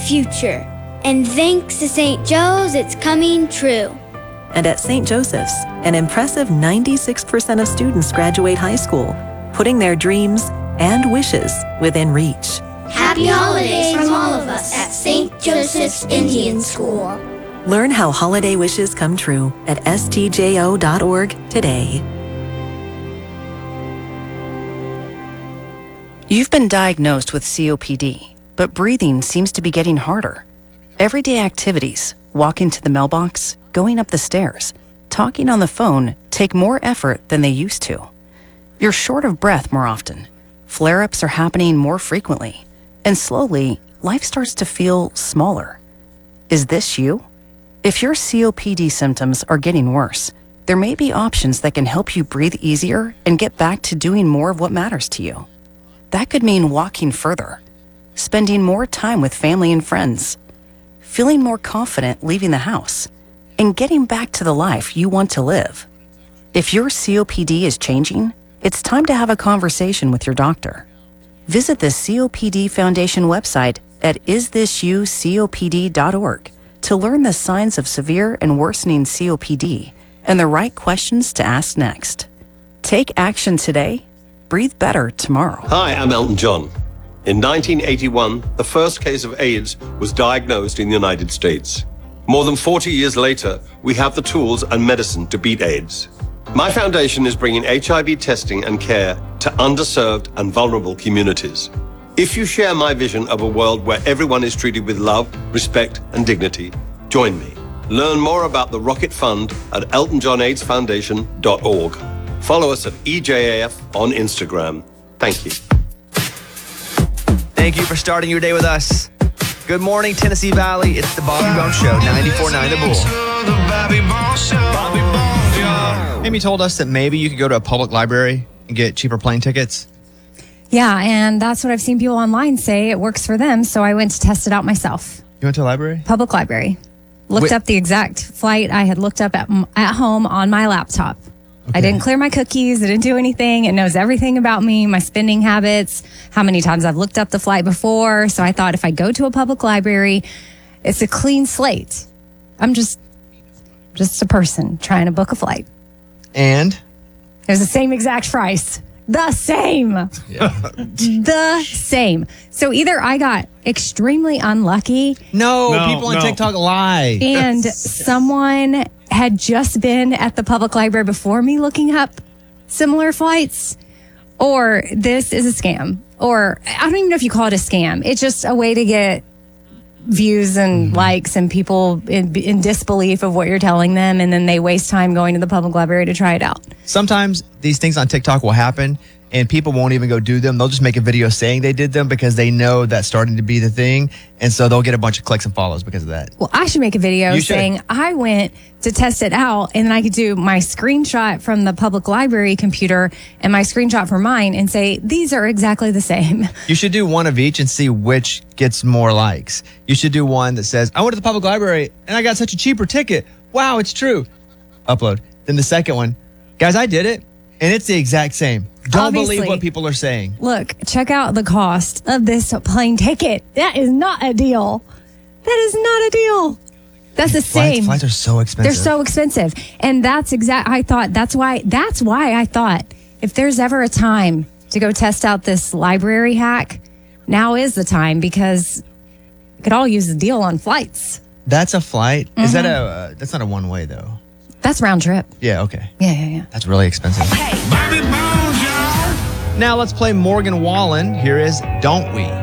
future. And thanks to St. Joe's, it's coming true. And at St. Joseph's, an impressive 96% of students graduate high school, putting their dreams and wishes within reach. Happy holidays from all of us at St. Joseph's Indian School. Learn how holiday wishes come true at stjo.org today. You've been diagnosed with COPD, but breathing seems to be getting harder. Everyday activities, walking to the mailbox, going up the stairs, talking on the phone take more effort than they used to. You're short of breath more often. Flare-ups are happening more frequently. And slowly, life starts to feel smaller. Is this you? If your COPD symptoms are getting worse, there may be options that can help you breathe easier and get back to doing more of what matters to you. That could mean walking further, spending more time with family and friends, feeling more confident leaving the house, and getting back to the life you want to live. If your COPD is changing, it's time to have a conversation with your doctor. Visit the COPD Foundation website at isthisyoucopd.org to learn the signs of severe and worsening COPD and the right questions to ask next. Take action today. Breathe better tomorrow. Hi, I'm Elton John. In 1981, the first case of AIDS was diagnosed in the United States. More than 40 years later, we have the tools and medicine to beat AIDS. My foundation is bringing HIV testing and care to underserved and vulnerable communities. If you share my vision of a world where everyone is treated with love, respect, and dignity, join me. Learn more about the Rocket Fund at eltonjohnaidsfoundation.org. Follow us at EJAF on Instagram. Thank you. Thank you for starting your day with us. Good morning, Tennessee Valley. It's the Bobby Bones Show, 94.9 The Bull. Amy told us that maybe you could go to a public library and get cheaper plane tickets. Yeah, and that's what I've seen people online say. It works for them, so I went to test it out myself. You went to a library? Public library. Looked up the exact flight I had looked up at home on my laptop. Okay. I didn't clear my cookies. I didn't do anything. It knows everything about me, my spending habits, how many times I've looked up the flight before. So I thought if I go to a public library, it's a clean slate. I'm just a person trying to book a flight. And? It was the same exact price. The same. Yeah. The same. So either I got extremely unlucky. No, people on TikTok lie. And someone had just been at the public library before me looking up similar flights, or this is a scam. Or I don't even know if you call it a scam. It's just a way to get views and likes and people in disbelief of what you're telling them, and then they waste time going to the public library to try it out. Sometimes these things on TikTok will happen and people won't even go do them. They'll just make a video saying they did them because they know that's starting to be the thing, and so they'll get a bunch of clicks and follows because of that. Well, I should make a video saying I went to test it out, and then I could do my screenshot from the public library computer and my screenshot for mine and say, these are exactly the same. You should do one of each and see which gets more likes. You should do one that says, I went to the public library and I got such a cheaper ticket. Wow, it's true. Upload. Then the second one, guys, I did it, and it's the exact same. Don't believe what people are saying. Look, check out the cost of this plane ticket. That is not a deal. That is not a deal. That's the same. Flights are so expensive. They're so expensive. And that's I thought that's why I thought if there's ever a time to go test out this library hack, now is the time, because we could all use a deal on flights. That's a flight? Is that that's not a one way though? That's round trip. Yeah, okay. Yeah. That's really expensive. Now let's play Morgan Wallen. Here is Don't We?